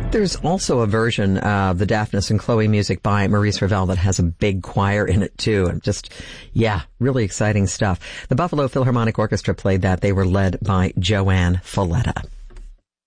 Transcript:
There's also a version of the Daphnis and Chloe music by Maurice Ravel that has a big choir in it too. And just, really exciting stuff. The Buffalo Philharmonic Orchestra played that. They were led by Joanne Falletta.